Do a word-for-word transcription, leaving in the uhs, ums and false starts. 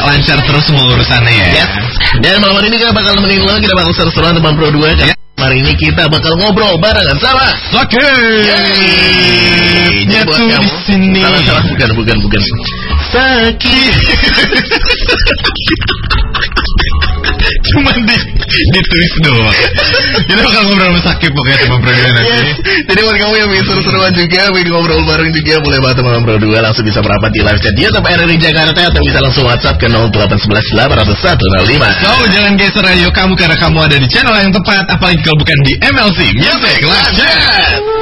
lancar terus semua urusannya ya. Yes. Dan malam hari ini kita bakal nemenin lo, kita bakal seru-seruan teman Pro dua. Ya. Hari ini kita bakal ngobrol barengan sama Sakit. Nyatu di sini. Salah salah bukan bukan bukan. Sakit. Cuman di ditulis doang. Kita bakal ngobrol sama Sakit pokoknya teman Pro dua nanti. Yes. Jadi buat kamu yang bisa seru-seruan juga, ingin ngobrol bareng juga, boleh banget teman Pro dua langsung bisa merapat di live chat dia sampai R R I Jakarta atau bisa langsung WhatsApp ke nol delapan satu satu delapan nol satu nol lima. So, jangan geser radio kamu karena kamu ada di channel yang tepat, apalagi kalau bukan di M L C Music Live Chat.